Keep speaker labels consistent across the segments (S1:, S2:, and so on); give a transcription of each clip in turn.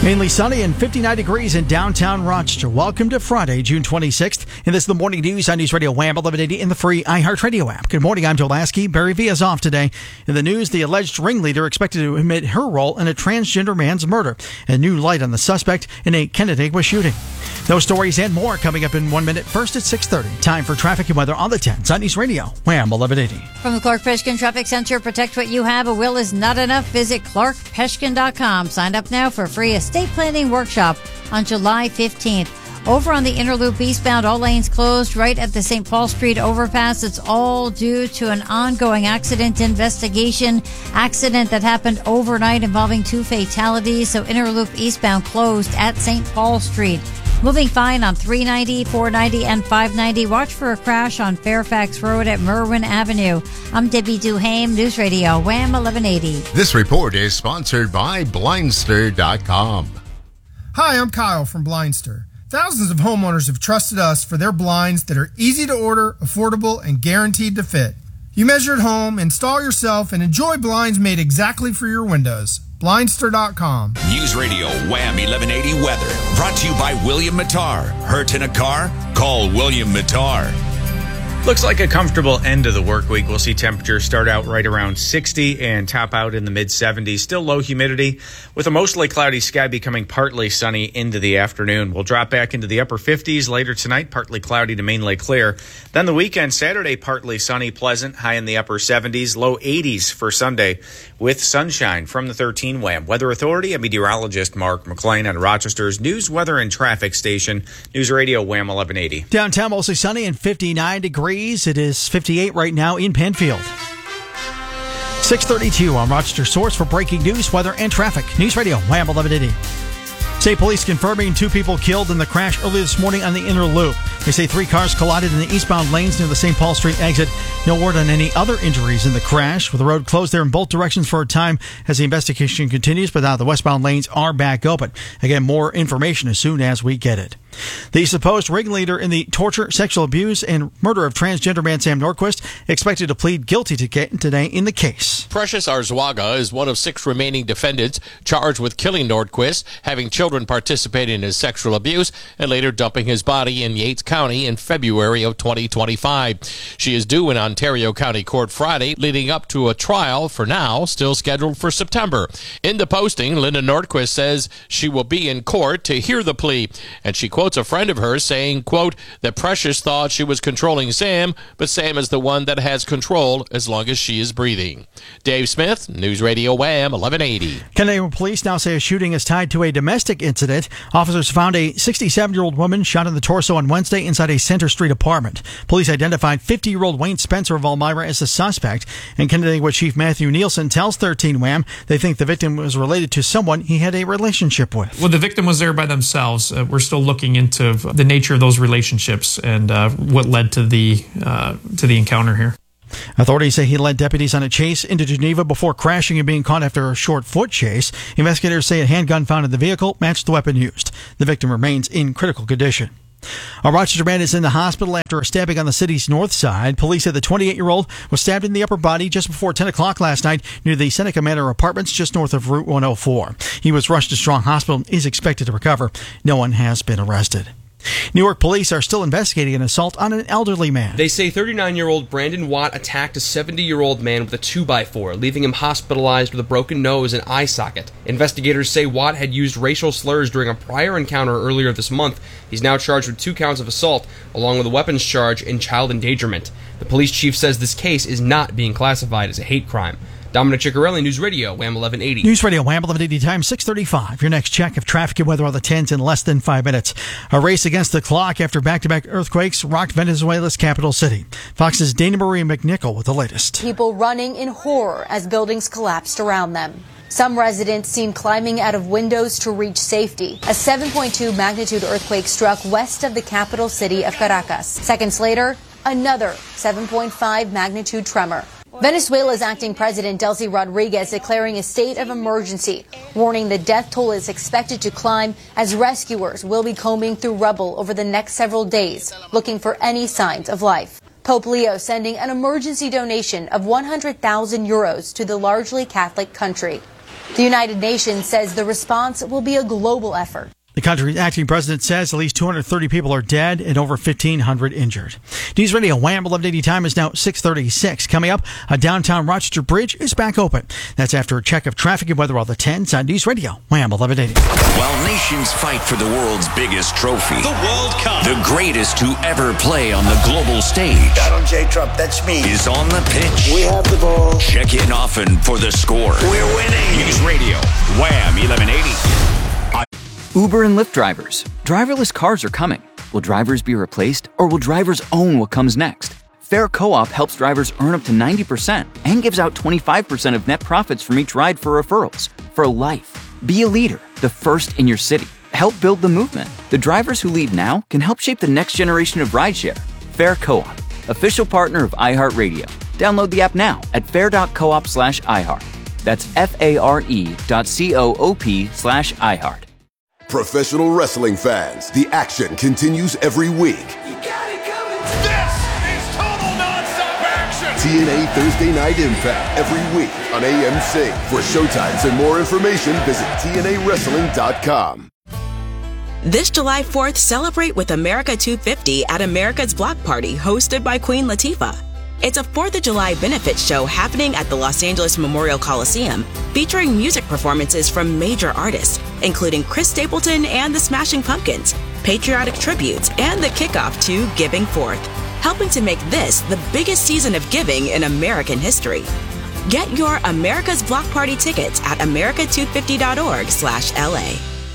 S1: Mainly sunny and 59 degrees in downtown Rochester. Welcome to Friday, June 26th. And this is the morning news on News Radio Wham 1180 in the free iHeartRadio app. Good morning, I'm Joe Lasky. Barry V is off today. In the news, the alleged ringleader expected to admit her role in a transgender man's murder. A new light on the suspect in a Canandaigua shooting. Those stories and more coming up in 1 minute. First at 6:30. Time for traffic and weather on the 10s on News Radio Wham 1180.
S2: From the Clark Peshkin Traffic Center, protect what you have. A will is not enough. Visit clarkpeshkin.com. Sign up now for a free estate planning workshop on July 15th. Over on the Inner Loop eastbound, all lanes closed right at the St. Paul Street overpass. It's all due to an ongoing accident investigation. Accident that happened overnight involving 2 fatalities. So Inner Loop eastbound closed at St. Paul Street. Moving fine on 390, 490, and 590. Watch for a crash on Fairfax Road at Merwin Avenue. I'm Debbie Duhame, News Radio, Wham 1180.
S3: This report is sponsored by Blindster.com.
S4: Hi, I'm Kyle from Blindster. Thousands of homeowners have trusted us for their blinds that are easy to order, affordable, and guaranteed to fit. You measure at home, install yourself, and enjoy blinds made exactly for your windows. Blindster.com.
S5: News Radio Wham 1180 weather. Brought to you by William Mattar. Hurt in a car? Call William Mattar.
S6: Looks like a comfortable end of the work week. We'll see temperatures start out right around 60 and top out in the mid-70s. Still low humidity with a mostly cloudy sky becoming partly sunny into the afternoon. We'll drop back into the upper 50s later tonight, partly cloudy to mainly clear. Then the weekend, Saturday, partly sunny, pleasant, high in the upper 70s, low 80s for Sunday with sunshine. From the 13 Wham Weather Authority, I'm meteorologist Mark McLean on Rochester's news, weather, and traffic station, News Radio Wham 1180.
S1: Downtown mostly sunny and 59 degrees. It is 58 right now in Penfield. 6:32 on Rochester Source for breaking news, weather, and traffic. News Radio Wham 1180. State police confirming 2 people killed in the crash early this morning on the Inner Loop. They say 3 cars collided in the eastbound lanes near the St. Paul Street exit. No word on any other injuries in the crash, with the road closed there in both directions for a time as the investigation continues, but now the westbound lanes are back open. Again, more information as soon as we get it. The supposed ringleader in the torture, sexual abuse, and murder of transgender man Sam Nordquist expected to plead guilty today in the case.
S7: Precious Arzuaga is one of 6 remaining defendants charged with killing Nordquist, having children participate in his sexual abuse, and later dumping his body in Yates County in February of 2025. She is due in Ontario County Court Friday, leading up to a trial, for now, still scheduled for September. In the posting, Linda Nordquist says she will be in court to hear the plea, and she quotes a friend of hers saying, quote, that Precious thought she was controlling Sam, but Sam is the one that has control as long as she is breathing. Dave Smith, News Radio Wham 1180.
S1: Canadian police now say a shooting is tied to a domestic incident. Officers found a 67-year-old woman shot in the torso on Wednesday inside a Center Street apartment. Police identified 50-year-old Wayne Spencer of Elmira as the suspect. And Canandaigua Chief Matthew Nielsen tells 13 Wham they think the victim was related to someone he had a relationship with.
S8: Well, the victim was there by themselves. We're still looking into the nature of those relationships and what led to the encounter here.
S1: Authorities say he led deputies on a chase into Geneva before crashing and being caught after a short foot chase. Investigators say a handgun found in the vehicle matched the weapon used. The victim remains in critical condition. A Rochester man is in the hospital after a stabbing on the city's north side. Police say the 28-year-old was stabbed in the upper body just before 10 o'clock last night near the Seneca Manor Apartments just north of Route 104. He was rushed to Strong Hospital and is expected to recover. No one has been arrested. New York police are still investigating an assault on an elderly man.
S9: They say 39-year-old Brandon Watt attacked a 70-year-old man with a 2x4, leaving him hospitalized with a broken nose and eye socket. Investigators say Watt had used racial slurs during a prior encounter earlier this month. He's now charged with 2 counts of assault, along with a weapons charge and child endangerment. The police chief says this case is not being classified as a hate crime. Dominic Ciccarelli, News Radio, Wham 1180.
S1: News Radio, Wham 1180, time 6:35. Your next check of traffic and weather on the 10s in less than 5 minutes. A race against the clock after back-to-back earthquakes rocked Venezuela's capital city. Fox's Dana Marie McNichol with the latest.
S10: People running in horror as buildings collapsed around them. Some residents seen climbing out of windows to reach safety. A 7.2 magnitude earthquake struck west of the capital city of Caracas. Seconds later, another 7.5 magnitude tremor. Venezuela's acting president, Delcy Rodriguez, declaring a state of emergency, warning the death toll is expected to climb as rescuers will be combing through rubble over the next several days, looking for any signs of life. Pope Leo sending an emergency donation of 100,000 euros to the largely Catholic country. The United Nations says the response will be a global effort.
S1: The country's acting president says at least 230 people are dead and over 1,500 injured. News Radio Wham! 1180 time is now 6:36. Coming up, a downtown Rochester bridge is back open. That's after a check of traffic and weather all the 10s on News Radio Wham! 1180.
S5: While nations fight for the world's biggest trophy,
S11: the World Cup,
S5: the greatest to ever play on the global stage,
S11: Donald J. Trump, that's me,
S5: is on the pitch.
S11: We have the ball.
S5: Check in often for the score.
S11: We're winning.
S5: News Radio Wham! 1180.
S12: Uber and Lyft drivers. Driverless cars are coming. Will drivers be replaced, or will drivers own what comes next? Fair Co-op helps drivers earn up to 90% and gives out 25% of net profits from each ride for referrals. For life. Be a leader, the first in your city. Help build the movement. The drivers who lead now can help shape the next generation of rideshare. Fair Co-op, official partner of iHeartRadio. Download the app now at fair.coop/iHeart. That's FARE.coop/iHeart.
S13: Professional wrestling fans, the action continues every week.
S11: You got it coming. This is total nonstop action.
S13: TNA Thursday Night Impact every week on AMC. For showtimes and more information, visit TNAWrestling.com.
S14: This July 4th, celebrate with America 250 at America's Block Party, hosted by Queen Latifah. It's a 4th of July benefit show happening at the Los Angeles Memorial Coliseum, featuring music performances from major artists, including Chris Stapleton and the Smashing Pumpkins, patriotic tributes, and the kickoff to Giving Forth, helping to make this the biggest season of giving in American history. Get your America's Block Party tickets at america250.org/LA.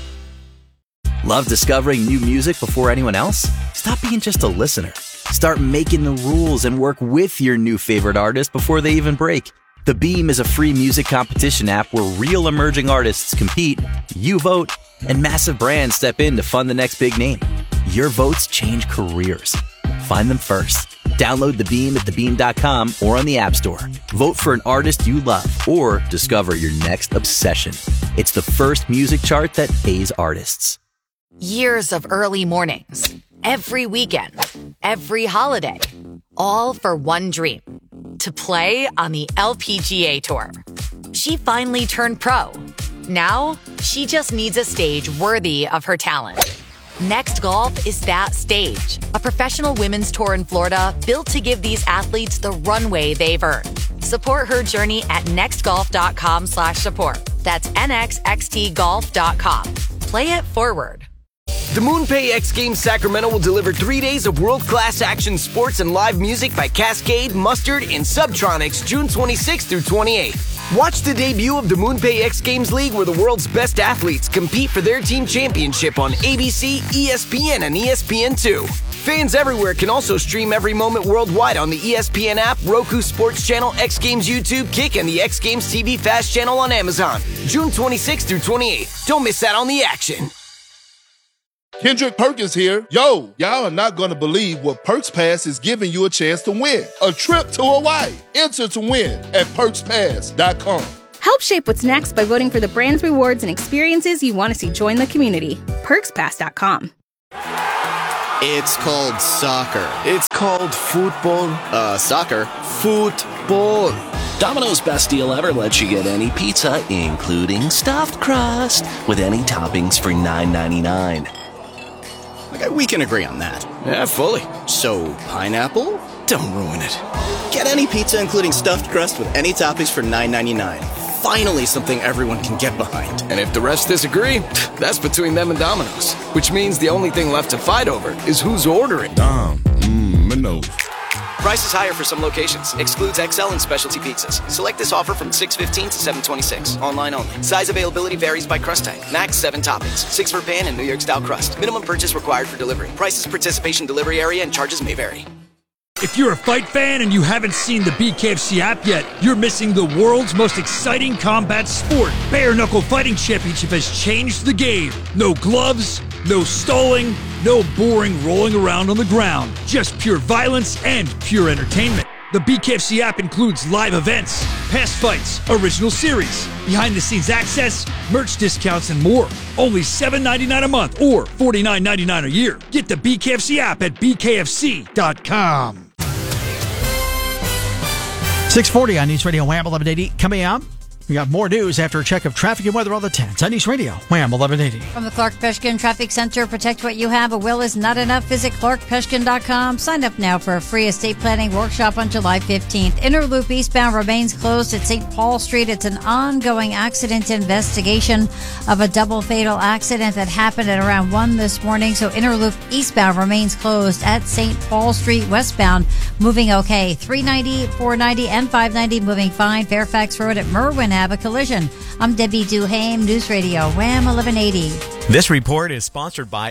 S15: Love discovering new music before anyone else? Stop being just a listener. Start making the rules and work with your new favorite artist before they even break. The Beam is a free music competition app where real emerging artists compete, you vote, and massive brands step in to fund the next big name. Your votes change careers. Find them first. Download The Beam at thebeam.com or on the App Store. Vote for an artist you love or discover your next obsession. It's the first music chart that pays artists.
S16: Years of early mornings, every weekend, every holiday, all for one dream, to play on the LPGA Tour. She finally turned pro. Now, she just needs a stage worthy of her talent. Next Golf is that stage, a professional women's tour in Florida built to give these athletes the runway they've earned. Support her journey at nextgolf.com/support. That's nxxtgolf.com. Play it forward.
S17: The MoonPay X Games Sacramento will deliver 3 days of world-class action sports and live music by Cascade, Mustard, and Subtronics June 26th through 28th. Watch the debut of the MoonPay X Games League, where the world's best athletes compete for their team championship on ABC, ESPN, and ESPN2. Fans everywhere can also stream every moment worldwide on the ESPN app, Roku Sports Channel, X Games YouTube, Kick, and the X Games TV Fast channel on Amazon. June 26th through 28th. Don't miss out on the action.
S18: Kendrick Perkins here. Yo, y'all are not going to believe what Perks Pass is giving you a chance to win. A trip to Hawaii. Enter to win at PerksPass.com.
S19: Help shape what's next by voting for the brands, rewards, and experiences you want to see join the community. PerksPass.com.
S20: It's called soccer. It's called football. Soccer. Football. Domino's Best Deal Ever lets you get any pizza, including stuffed crust, with any toppings for $9.99. Okay, we can agree on that. Yeah, fully. So, pineapple? Don't ruin it. Get any pizza, including stuffed crust, with any toppings for $9.99. Finally, something everyone can get behind.
S21: And if the rest disagree, that's between them and Domino's. Which means the only thing left to fight over is who's ordering.
S18: Domino's.
S17: Price is higher for some locations. Excludes XL and specialty pizzas. Select this offer from 6/15 to 7/26. Online only. Size availability varies by crust type. Max 7 toppings. 6 for pan and New York style crust. Minimum purchase required for delivery. Prices, participation, delivery area, and charges may vary.
S22: If you're a fight fan and you haven't seen the BKFC app yet, you're missing the world's most exciting combat sport. Bare Knuckle Fighting Championship has changed the game. No gloves, no stalling, no boring rolling around on the ground. Just pure violence and pure entertainment. The BKFC app includes live events, past fights, original series, behind-the-scenes access, merch discounts, and more. Only $7.99 a month or $49.99 a year. Get the BKFC app at bkfc.com.
S1: 640 on News Radio Wham! 1180. Coming up, We got more news after a check of traffic and weather on the 10s on News Radio, Wham 1180.
S2: From the Clark Peshkin Traffic Center, protect what you have. A will is not enough. Visit clarkpeshkin.com. Sign up now for a free estate planning workshop on July 15th. Inner Loop eastbound remains closed at St. Paul Street. It's an ongoing accident investigation of a double fatal accident that happened at around 1 this morning. So Inner Loop eastbound remains closed at St. Paul Street. Westbound moving okay. 390, 490, and 590 moving fine. Fairfax Road at Merwin have a collision. I'm Debbie Duhame, News Radio, Wham 1180.
S3: This report is sponsored by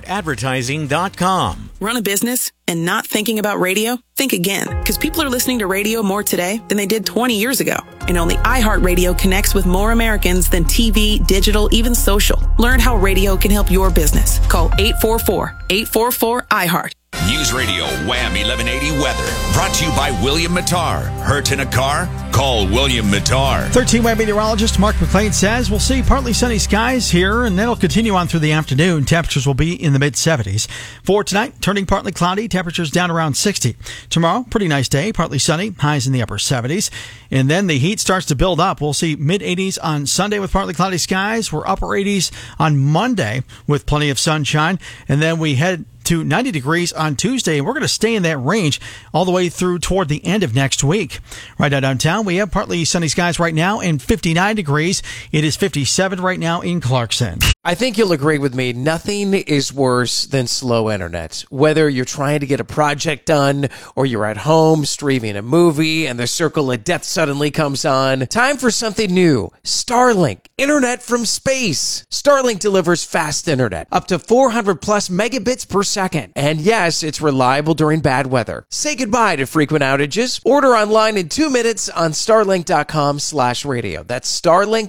S3: iHeartAdvertising.com.
S14: Run a business and not thinking about radio? Think again, because people are listening to radio more today than they did 20 years ago. And only iHeartRadio connects with more Americans than TV, digital, even social. Learn how radio can help your business. Call 844-844-iHeart.
S5: News Radio Wham 1180 weather. Brought to you by William Mattar. Hurt in a car? Call William Mattar.
S1: 13 Wham meteorologist Mark McLean says we'll see partly sunny skies here, and that'll continue on through the afternoon. Temperatures will be in the mid-70s. For tonight, turning partly cloudy, temperatures down around 60. Tomorrow, pretty nice day, partly sunny, highs in the upper 70s. And then the heat starts to build up. We'll see mid-80s on Sunday with partly cloudy skies. We're upper 80s on Monday with plenty of sunshine. And then we head to 90 degrees on Tuesday, and we're going to stay in that range all the way through toward the end of next week. Right now downtown, we have partly sunny skies right now and 59 degrees. It is 57 right now in Clarkson.
S23: I think you'll agree with me. Nothing is worse than slow internet. Whether you're trying to get a project done or you're at home streaming a movie and the circle of death suddenly comes on. Time for something new. Starlink. Internet from space. Starlink delivers fast internet. Up to 400 plus megabits per second. And yes, it's reliable during bad weather. Say goodbye to frequent outages. Order online in 2 minutes on starlink.com/radio. That's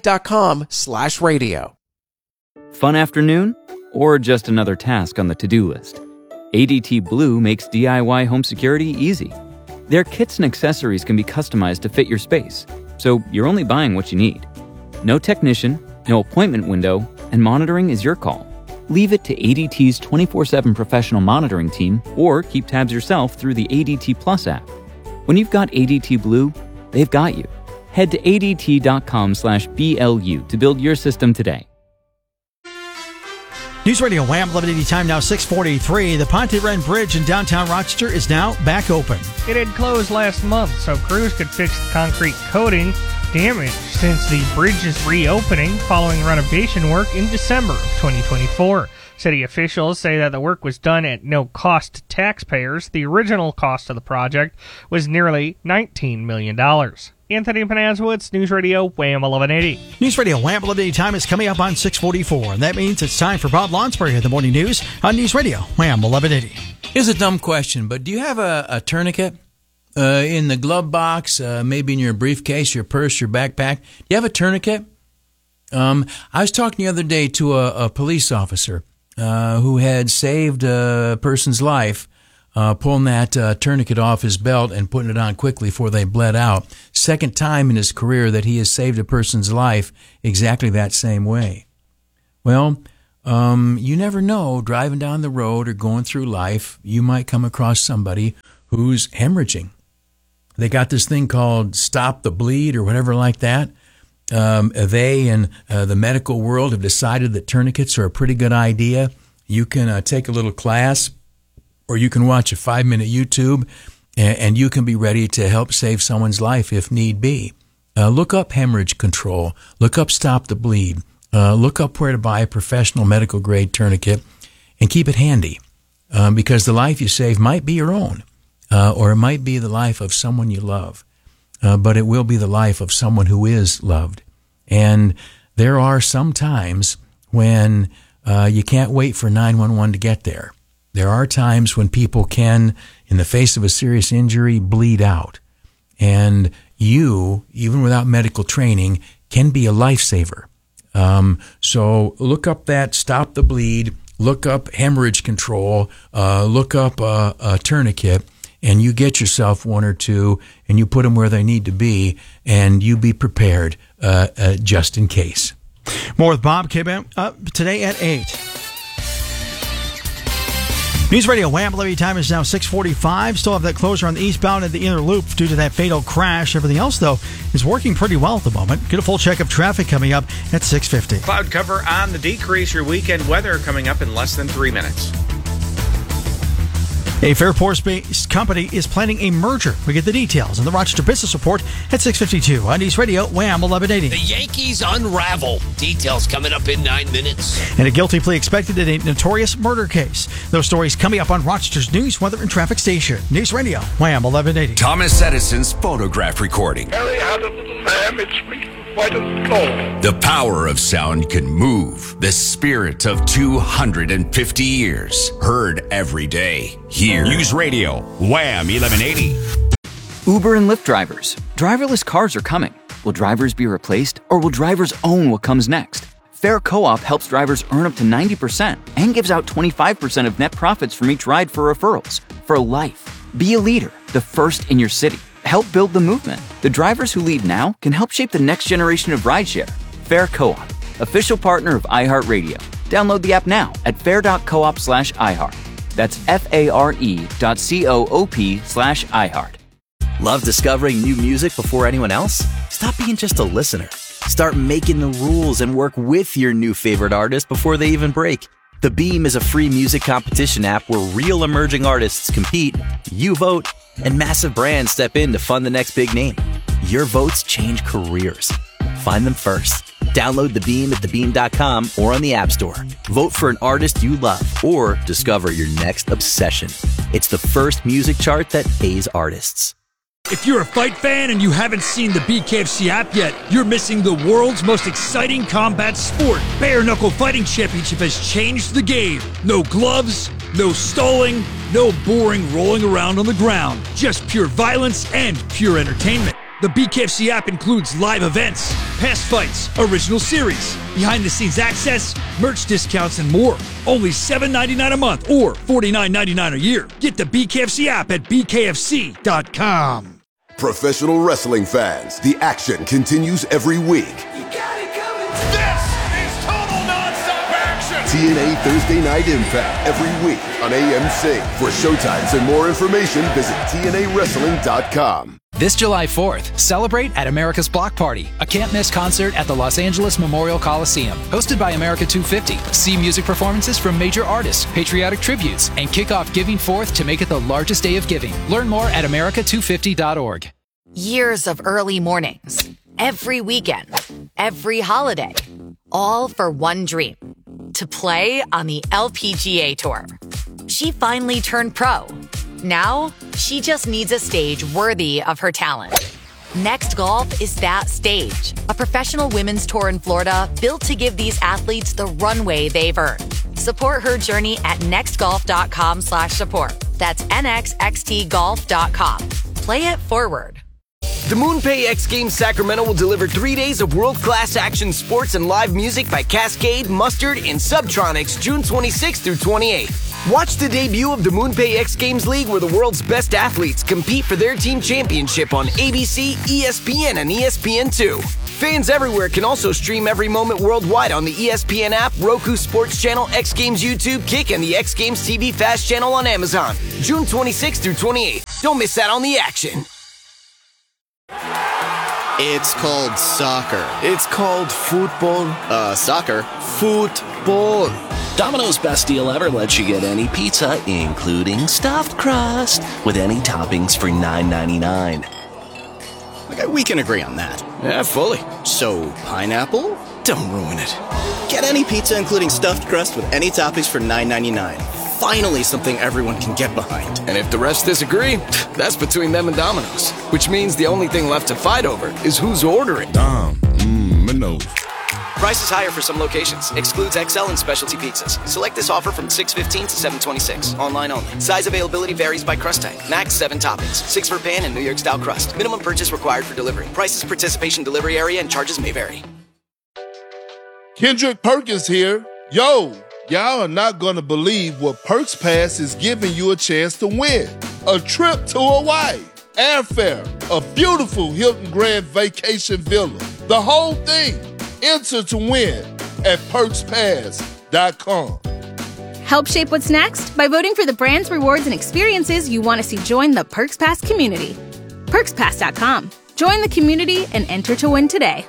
S23: starlink.com/radio.
S12: Fun afternoon? Or just another task on the to-do list? ADT Blue makes DIY home security easy. Their kits and accessories can be customized to fit your space, so you're only buying what you need. No technician, no appointment window, and monitoring is your call. Leave it to ADT's 24/7 professional monitoring team, or keep tabs yourself through the ADT Plus app. When you've got ADT Blue, they've got you. Head to ADT.com/BLU to build your system today.
S1: News Radio Wham 1180 time now 6:43. The Ponte Ren Bridge in downtown Rochester is now back open.
S24: It had closed last month so crews could fix the concrete coating damaged since the bridge is reopening following renovation work in December of 2024. City officials say that the work was done at no cost to taxpayers. The original cost of the project was nearly $19 million. Anthony Panazowitz, News Radio Wham 1180.
S1: News Radio Wham 1180 time is coming up on 6:44, and that means it's time for Bob Lonsberry at the Morning News on News Radio Wham 1180.
S25: Here's a dumb question, but do you have a tourniquet in the glove box, maybe in your briefcase, your purse, your backpack? Do you have a tourniquet? I was talking the other day to a police officer who had saved a person's life, pulling that tourniquet off his belt and putting it on quickly before they bled out. Second time in his career that he has saved a person's life exactly that same way. Well, you never know, driving down the road or going through life, you might come across somebody who's hemorrhaging. They got this thing called Stop the Bleed or whatever like that. They and the medical world have decided that tourniquets are a pretty good idea. You can take a little class, or you can watch a 5-minute YouTube, and you can be ready to help save someone's life if need be. Look up hemorrhage control. Look up Stop the Bleed. Look up where to buy a professional medical-grade tourniquet, and keep it handy, because the life you save might be your own, or it might be the life of someone you love, but it will be the life of someone who is loved. And there are some times when you can't wait for 911 to get there. There are times when people can, in the face of a serious injury, bleed out. And you, even without medical training, can be a lifesaver. So look up that Stop the Bleed, look up hemorrhage control, look up a tourniquet, and you get yourself one or two, and you put them where they need to be, and you be prepared just in case.
S1: More with Bob Kibben today at 8. News Radio Wham! Levy time is now 6:45. Still have that closure on the eastbound at the inner loop due to that fatal crash. Everything else, though, is working pretty well at the moment. Get a full check of traffic coming up at 6:50.
S4: Cloud cover on the decrease. Your weekend weather coming up in less than 3 minutes.
S1: A Fairport-based company is planning a merger. We get the details in the Rochester Business Report at 6:52 on News Radio Wham! 1180.
S6: The Yankees unravel. Details coming up in 9 minutes.
S1: And a guilty plea expected in a notorious murder case. Those stories coming up on Rochester's news, weather, and traffic station. News Radio Wham! 1180.
S5: Thomas Edison's phonograph recording.
S11: Harry had a little lamb, its feet were white as snow.
S5: The power of sound can move the spirit of 250 years. Heard every day. Here. News Radio Wham! 1180.
S12: Uber and Lyft drivers. Driverless cars are coming. Will drivers be replaced, or will drivers own what comes next? Fair Co-op helps drivers earn up to 90% and gives out 25% of net profits from each ride for referrals. For life. Be a leader, the first in your city. Help build the movement. The drivers who lead now can help shape the next generation of rideshare. Fair Co-op, official partner of iHeartRadio. Download the app now at fair.coop/iHeart. That's FARE.coop/iHeart.
S15: Love discovering new music before anyone else? Stop being just a listener. Start making the rules and work with your new favorite artist before they even break. The Beam is a free music competition app where real emerging artists compete, you vote, and massive brands step in to fund the next big name. Your votes change careers. Find them first. Download The Beam at thebeam.com or on the App Store. Vote for an artist you love or discover your next obsession. It's the first music chart that pays artists.
S22: If you're a fight fan and you haven't seen the BKFC app yet, you're missing the world's most exciting combat sport. Bare Knuckle Fighting Championship has changed the game. No gloves, no stalling, no boring rolling around on the ground. Just pure violence and pure entertainment. The BKFC app includes live events, past fights, original series, behind-the-scenes access, merch discounts, and more. Only $7.99 a month or $49.99 a year. Get the BKFC app at bkfc.com.
S13: Professional wrestling fans, the action continues every week.
S11: This is total nonstop action.
S13: TNA Thursday Night Impact every week on AMC. For showtimes and more information, visit TNAWrestling.com.
S7: This July 4th, celebrate at America's Block Party, a can't-miss concert at the Los Angeles Memorial Coliseum. Hosted by America 250. See music performances from major artists, patriotic tributes, and kick off Giving Forth to make it the largest day of giving. Learn more at America250.org.
S16: Years of early mornings, every weekend, every holiday, all for one dream, to play on the LPGA Tour. She finally turned pro. Now, she just needs a stage worthy of her talent. Next Golf is that stage. A professional women's tour in Florida built to give these athletes the runway they've earned. Support her journey at nextgolf.com/support. That's nxxtgolf.com. Play it forward.
S17: The MoonPay X Games Sacramento will deliver 3 days of world-class action sports and live music by Cascade, Mustard, and Subtronics June 26th through 28th. Watch the debut of the MoonPay X Games League where the world's best athletes compete for their team championship on ABC, ESPN, and ESPN2. Fans everywhere can also stream every moment worldwide on the ESPN app, Roku Sports Channel, X Games YouTube, Kick, and the X Games TV Fast channel on Amazon. June 26th through 28th. Don't miss out on the action.
S20: It's called soccer. It's called football. Soccer. Football. Domino's best deal ever lets you get any pizza, including stuffed crust, with any toppings for $9.99. Okay, we can agree on that.
S17: Yeah, fully.
S20: So, pineapple? Don't ruin it. Get any pizza, including stuffed crust, with any toppings for $9.99. Finally, something everyone can get behind.
S21: And if the rest disagree, that's between them and Domino's. Which means the only thing left to fight over is who's ordering.
S18: Domino's.
S7: Price is higher for some locations. Excludes XL and specialty pizzas. Select this offer from 6/15 to 7/26. Online only. Size availability varies by crust type. Max 7 toppings. 6 for pan and New York style crust. Minimum purchase required for delivery. Prices, participation, delivery area, and charges may vary.
S18: Kendrick Perkins here. Yo, y'all are not going to believe what Perks Pass is giving you a chance to win. A trip to Hawaii, airfare, a beautiful Hilton Grand Vacation Villa. The whole thing. Enter to win at PerksPass.com.
S2: Help shape what's next by voting for the brands, rewards, and experiences you want to see join the Perks Pass community. PerksPass.com. Join the community and enter to win today.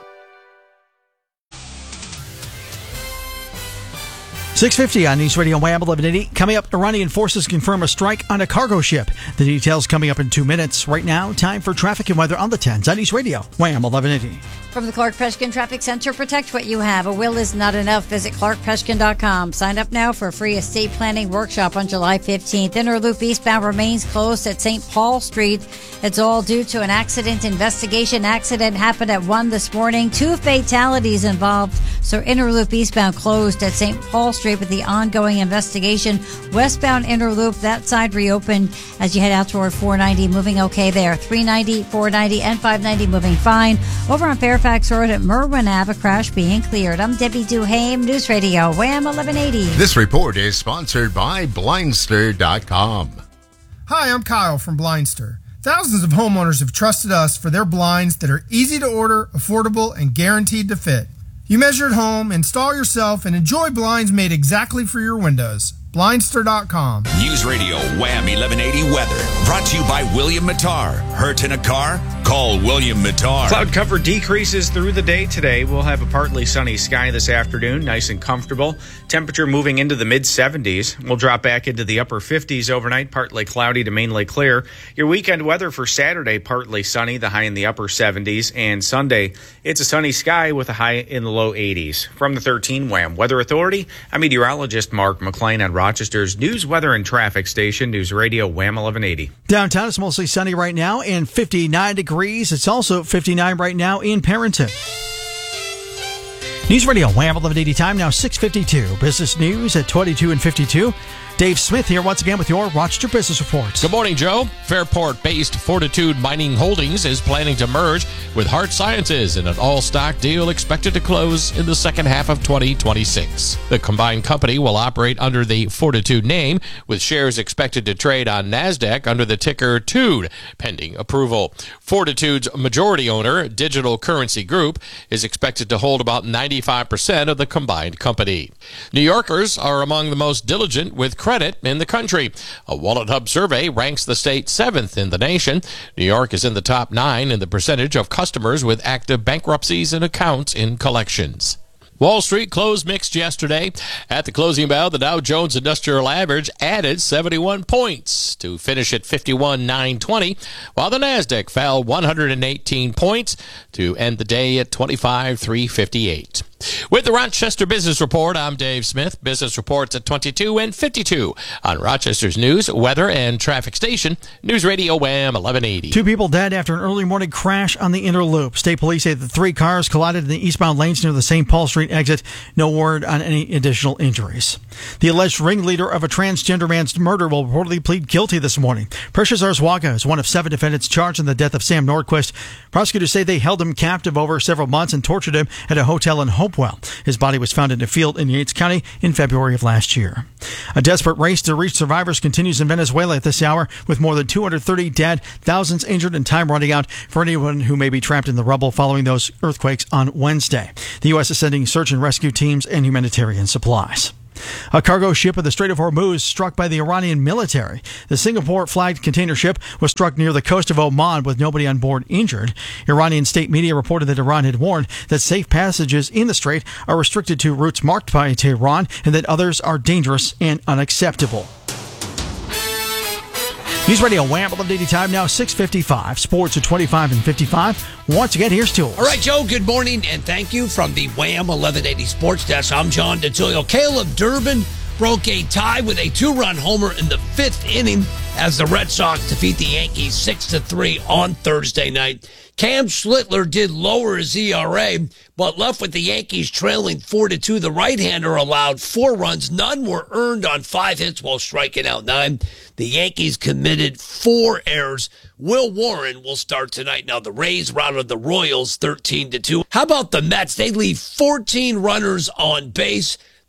S1: 6:50 on News Radio Wham 1180. Coming up, Iranian forces confirm a strike on a cargo ship. The details coming up in 2 minutes. Right now, time for traffic and weather on the 10s on News Radio Wham 1180.
S8: From the Clark Peshkin Traffic Center, protect what you have. A will is not enough. Visit ClarkPeshkin.com. Sign up now for a free estate planning workshop on July 15th. Inner Loop eastbound remains closed at St. Paul Street. It's all due to an accident investigation. Accident happened at 1 this morning. 2 fatalities involved. So Inner Loop eastbound closed at St. Paul Street with the ongoing investigation. Westbound Inner Loop, that side reopened as you head out toward 490. Moving okay there. 390, 490, and 590 moving fine. Over on Fairfax Road at Merwin Ave, a crash being cleared. I'm Debbie Duhame, News Radio, Wham 1180.
S9: This report is sponsored by Blindster.com.
S10: Hi, I'm Kyle from Blindster. Thousands of homeowners have trusted us for their blinds that are easy to order, affordable, and guaranteed to fit. You measure at home, install yourself, and enjoy blinds made exactly for your windows. Blindster.com.
S5: News Radio Wham 1180 weather. Brought to you by William Mattar. Hurt in a car? Call William Mattar.
S4: Cloud cover decreases through the day today. We'll have a partly sunny sky this afternoon, nice and comfortable. Temperature moving into the mid-70s. We'll drop back into the upper 50s overnight, partly cloudy to mainly clear. Your weekend weather for Saturday, partly sunny, the high in the upper 70s. And Sunday, it's a sunny sky with a high in the low 80s. From the 13 Wham Weather Authority, I'm meteorologist Mark McLean on Rochester's news, weather, and traffic station, News Radio Wham 1180.
S1: Downtown, it's mostly sunny right now and 59 degrees. It's also 59 right now in Parenton. News Radio Wham 1180 time now 6:52. Business news at 22 and 52. Dave Smith here once again with your Rochester Business Reports.
S19: Good morning, Joe. Fairport-based Fortitude Mining Holdings is planning to merge with Hart Sciences in an all-stock deal expected to close in the second half of 2026. The combined company will operate under the Fortitude name, with shares expected to trade on NASDAQ under the ticker TUDE, pending approval. Fortitude's majority owner, Digital Currency Group, is expected to hold about 95% of the combined company. New Yorkers are among the most diligent with credit in the country. A Wallet Hub survey ranks the state 7th in the nation. New York is in the top 9 in the percentage of customers with active bankruptcies and accounts in collections. Wall Street closed mixed yesterday. At the closing bell, the Dow Jones Industrial Average added 71 points to finish at 51,920, while the NASDAQ fell 118 points to end the day at 25,358. With the Rochester Business Report, I'm Dave Smith. Business reports at 22 and 52 on Rochester's news, weather, and traffic station, News Radio Wham 1180.
S1: 2 people dead after an early morning crash on the Inner Loop. State police say the 3 cars collided in the eastbound lanes near the St. Paul Street exit. No word on any additional injuries. The alleged ringleader of a transgender man's murder will reportedly plead guilty this morning. Precious Arzwaga is one of 7 defendants charged in the death of Sam Nordquist. Prosecutors say they held him captive over several months and tortured him at a hotel in Hopewell. His body was found in a field in Yates County in February of last year. A desperate race to reach survivors continues in Venezuela at this hour, with more than 230 dead, thousands injured, and time running out for anyone who may be trapped in the rubble following those earthquakes on Wednesday. The U.S. is sending search and rescue teams and humanitarian supplies. A cargo ship in the Strait of Hormuz struck by the Iranian military. The Singapore-flagged container ship was struck near the coast of Oman with nobody on board injured. Iranian state media reported that Iran had warned that safe passages in the strait are restricted to routes marked by Tehran and that others are dangerous and unacceptable. News Radio Wham 1180 time now 6:55. Sports at 25 and 55. Once again, here's Tools.
S6: All right, Joe, good morning, and thank you from the Wham 1180 Sports Desk. I'm John DeTullio. Caleb Durbin broke a tie with a 2-run homer in the 5th inning as the Red Sox defeat the Yankees 6-3 on Thursday night. Cam Schlittler did lower his ERA, but left with the Yankees trailing 4-2. The right-hander allowed 4 runs. None were earned on 5 hits while striking out 9. The Yankees committed 4 errors. Will Warren will start tonight. Now, the Rays routed the Royals 13-2. How about the Mets? They leave 14 runners on base.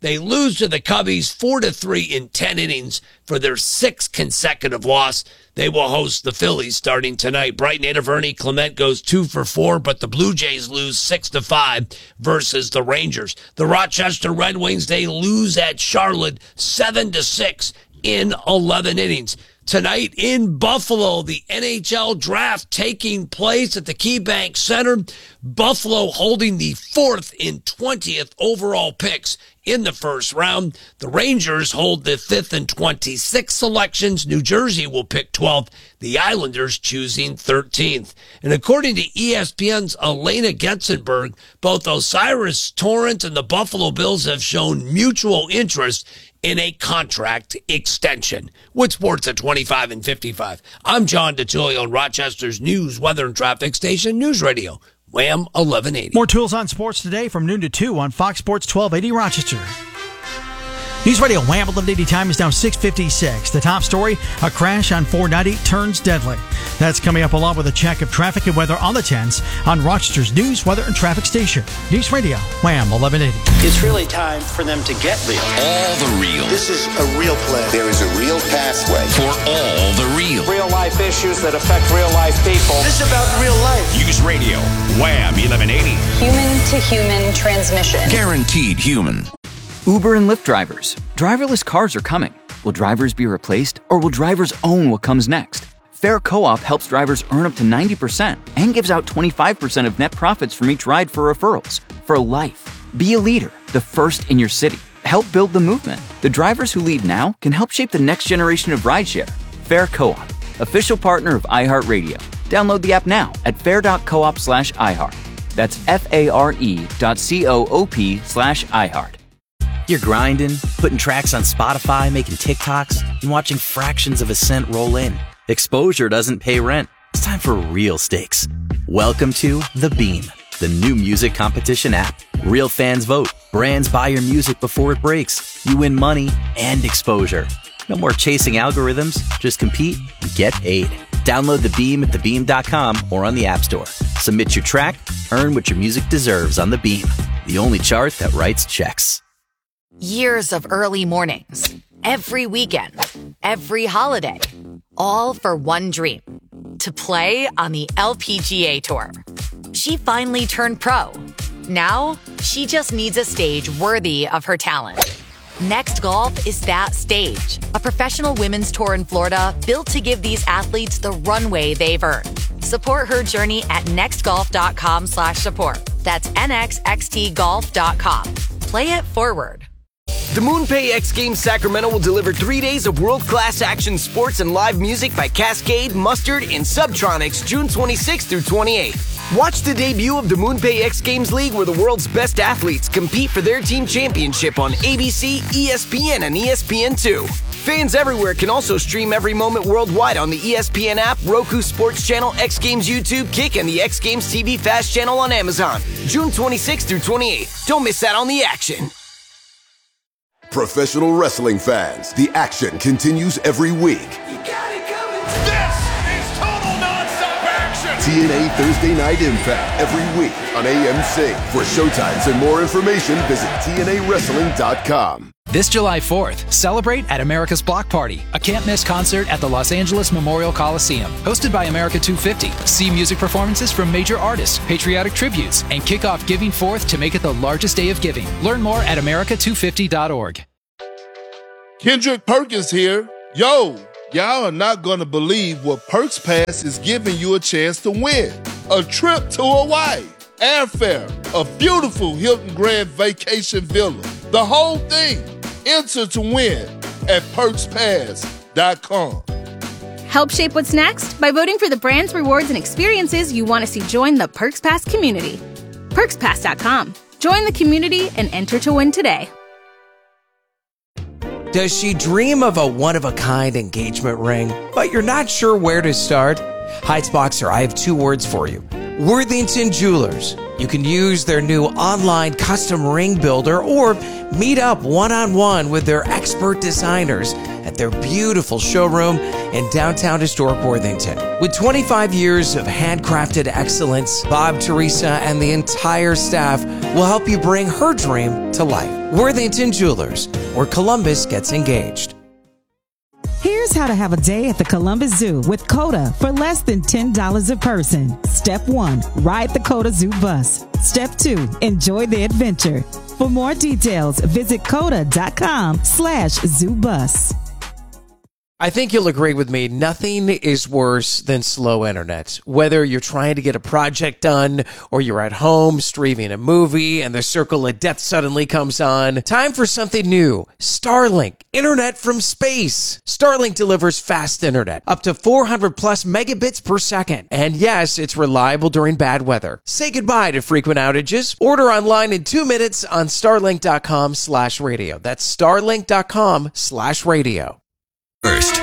S6: They lose to the Cubbies 4-3 in 10 innings for their 6th consecutive loss. They will host the Phillies starting tonight. Bright native Ernie Clement goes 2 for 4, but the Blue Jays lose 6-5 versus the Rangers. The Rochester Red Wings, they lose at Charlotte 7-6 in 11 innings. Tonight in Buffalo, the NHL draft taking place at the KeyBank Center. Buffalo holding the 4th and 20th overall picks in the first round. The Rangers hold the 5th and 26th selections. New Jersey will pick 12th. The Islanders choosing 13th. And according to ESPN's Elena Getzenberg, both Osiris Torrent and the Buffalo Bills have shown mutual interest in a contract extension. With sports at 25 and 55, I'm John DeTullio on Rochester's news, weather, and traffic station, News Radio, Wham 1180.
S1: More tools on sports today from noon to 2 on Fox Sports 1280 Rochester. News Radio Wham 1180 time is now 6:56. The top story, a crash on 490 turns deadly. That's coming up along with a check of traffic and weather on the 10s on Rochester's news, weather, and traffic station. News Radio Wham 1180.
S3: It's really time for them to get real.
S5: All the real.
S3: This is a real plan.
S5: There is a real pathway for all the real.
S3: Real life issues that affect real life people. This is about real life.
S5: News Radio Wham 1180.
S14: Human to human transmission.
S5: Guaranteed human.
S12: Uber and Lyft drivers. Driverless cars are coming. Will drivers be replaced, or will drivers own what comes next? Fair Co-op helps drivers earn up to 90% and gives out 25% of net profits from each ride for referrals. For life. Be a leader, the first in your city. Help build the movement. The drivers who lead now can help shape the next generation of rideshare. Fair Co-op, official partner of iHeartRadio. Download the app now at fair.coop/iHeart. That's FARE.coop/iHeart.
S15: You're grinding, putting tracks on Spotify, making TikToks, and watching fractions of a cent roll in. Exposure doesn't pay rent. It's time for real stakes. Welcome to The Beam, the new music competition app. Real fans vote. Brands buy your music before it breaks. You win money and exposure. No more chasing algorithms. Just compete and get paid. Download The Beam at thebeam.com or on the App Store. Submit your track, earn what your music deserves on The Beam, the only chart that writes checks.
S16: Years of early mornings, every weekend, every holiday, all for one dream, to play on the LPGA Tour. She finally turned pro. Now, she just needs a stage worthy of her talent. Next Golf is that stage, a professional women's tour in Florida built to give these athletes the runway they've earned. Support her journey at nextgolf.com/support. That's nxxtgolf.com. Play it forward.
S17: The MoonPay X Games Sacramento will deliver 3 days of world-class action sports and live music by Cascade, Mustard, and Subtronics June 26th through 28th. Watch the debut of the MoonPay X Games League, where the world's best athletes compete for their team championship on ABC, ESPN, and ESPN2. Fans everywhere can also stream every moment worldwide on the ESPN app, Roku Sports Channel, X Games YouTube, Kick, and the X Games TV Fast channel on Amazon. June 26th through 28th. Don't miss out on the action.
S13: Professional wrestling fans, the action continues every week.
S11: This is total nonstop action.
S13: TNA Thursday Night Impact every week on AMC. For showtimes and more information, visit TNAWrestling.com.
S7: This July 4th, celebrate at America's Block Party, a can't-miss concert at the Los Angeles Memorial Coliseum. Hosted by America 250. See music performances from major artists, patriotic tributes, and kick off Giving Forth to make it the largest day of giving. Learn more at America250.org.
S18: Kendrick Perkins here. Yo, y'all are not going to believe what Perks Pass is giving you a chance to win. A trip to Hawaii, airfare, a beautiful Hilton Grand Vacation Villa, the whole thing. Enter to win at PerksPass.com.
S2: Help shape what's next by voting for the brands, rewards, and experiences you want to see join the Perks Pass community. PerksPass.com. Join the community and enter to win today.
S23: Does she dream of a one-of-a-kind engagement ring, but you're not sure where to start? Heightsboxer, I have two words for you. Worthington Jewelers. You can use their new online custom ring builder or meet up one-on-one with their expert designers at their beautiful showroom in downtown historic Worthington. With 25 years of handcrafted excellence, Bob, Teresa, and the entire staff will help you bring her dream to life. Worthington Jewelers, where Columbus gets engaged.
S20: Here's how to have a day at the Columbus Zoo with COTA for less than $10 a person. Step 1, ride the COTA Zoo bus. Step 2, enjoy the adventure. For more details, visit COTA.com/zoobus.
S23: I think you'll agree with me, nothing is worse than slow internet. Whether you're trying to get a project done or you're at home streaming a movie and the circle of death suddenly comes on, time for something new. Starlink, internet from space. Starlink delivers fast internet, up to 400 plus megabits per second. And yes, it's reliable during bad weather. Say goodbye to frequent outages. Order online in 2 minutes on starlink.com/radio. That's starlink.com/radio.
S5: First,